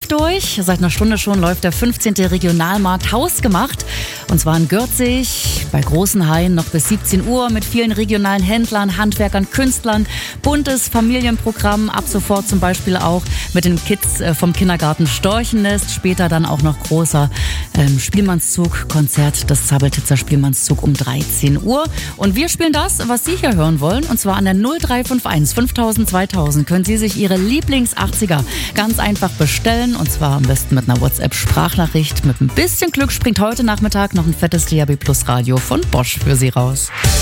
Tag durch. Seit einer Stunde schon läuft der 15. Regionalmarkt hausgemacht. Und zwar in Gürzig, bei Großenhain noch bis 17 Uhr mit vielen regionalen Händlern, Handwerkern, Künstlern. Buntes Familienprogramm, ab sofort zum Beispiel auch mit den Kids vom Kindergarten Storchennest. Später dann auch noch großer Spielmannszug, Konzert des Zabeltitzer Spielmannszug um 13 Uhr. Und wir spielen das, was Sie hier hören wollen. Und zwar an der 0351 5000 2000 können Sie sich Ihre Lieblings-80er ganz einfach bestellen. Und zwar am besten mit einer WhatsApp-Sprachnachricht. Mit ein bisschen Glück springt heute Nachmittag noch ein fettes DAB+ Radio von Bosch für Sie raus.